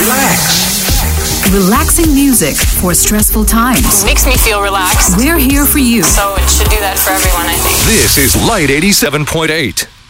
Relax. Relaxing music for stressful times. Makes me feel relaxed. We're here for you. So it should do that for everyone, I think. This is Light 87.8.